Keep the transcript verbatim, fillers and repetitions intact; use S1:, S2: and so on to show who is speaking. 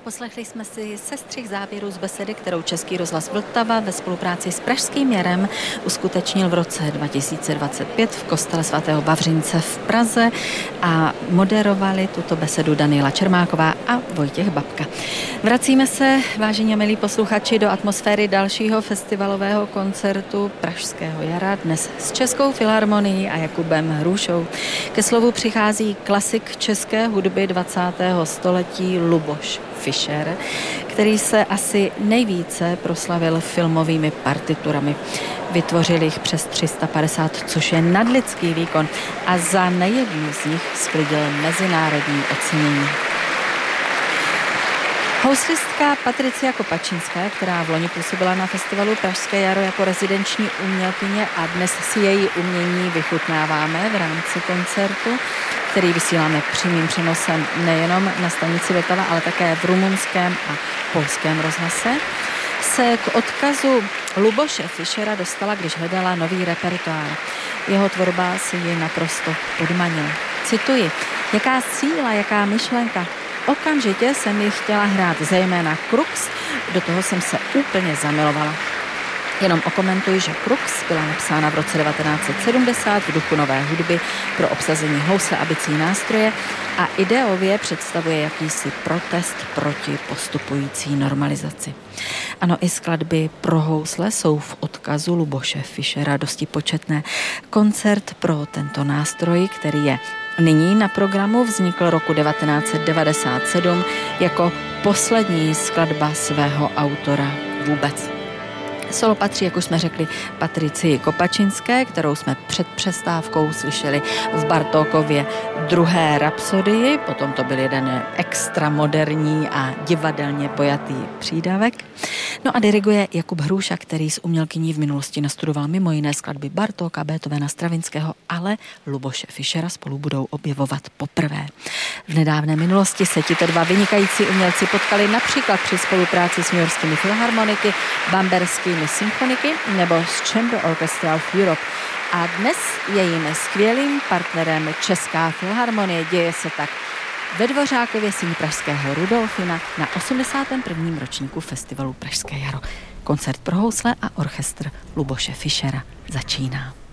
S1: Poslechli jsme si sestřih závěru z besedy, kterou Český rozhlas Vltava ve spolupráci s Pražským jarem uskutečnil v roce dva tisíce dvacet pět v kostele svatého Vavřince v Praze a moderovali tuto besedu Daniela Čermáková a Vojtěch Babka. Vracíme se, vážení a milí posluchači, do atmosféry dalšího festivalového koncertu Pražského jara, dnes s Českou filharmonií a Jakubem Hrušou. Ke slovu přichází klasik české hudby dvacátého století Luboš Fischer, který se asi nejvíce proslavil filmovými partiturami. Vytvořil jich přes tři sta padesát, což je nadlidský výkon, a za nejednu z nich sklidil mezinárodní ocenění. Houslistka Patricia Kopačinská, která v loni působila na festivalu Pražské jaro jako rezidenční umělkyně, a dnes si její umění vychutnáváme v rámci koncertu, který vysíláme přímým přenosem nejenom na stanici Vltava, ale také v rumunském a polském rozhlase, se k odkazu Luboše Fischera dostala, když hledala nový repertoár. Jeho tvorba si ji naprosto podmanila. Cituji: jaká síla, jaká myšlenka. Okamžitě jsem ji chtěla hrát, zejména Krux, do toho jsem se úplně zamilovala. Jenom okomentuji, že Krux byla napsána v roce devatenáct set sedmdesát v duchu nové hudby pro obsazení housle a bicí nástroje a ideově představuje jakýsi protest proti postupující normalizaci. Ano, i skladby pro housle jsou v odkazu Luboše Fischera dosti početné. Koncert pro tento nástroj, který je nyní na programu, vznikl roku devatenáct set devadesát sedm jako poslední skladba svého autora vůbec. Solo patří, jak už jsme řekli, Patricii Kopačinské, kterou jsme před přestávkou slyšeli v Bartókově druhé rapsodii, potom to byl jeden extra moderní a divadelně pojatý přídavek. No a diriguje Jakub Hruša, který s umělkyní v minulosti nastudoval mimo jiné skladby Bartóka, Beethovena, Stravinského, ale Luboše Fischera spolu budou objevovat poprvé. V nedávné minulosti se tito dva vynikající umělci potkali například při spolupráci s newyorskými filharmoniky, bamberskými symfoniky nebo s Chamber Orchestra of Europe. A dnes je jim skvělým partnerem Česká filharmonie. Děje se tak ve Dvořákově síni pražského Rudolfina na osmdesátém prvním ročníku festivalu Pražské jaro. Koncert pro housle a orchestr Luboše Fischera začíná.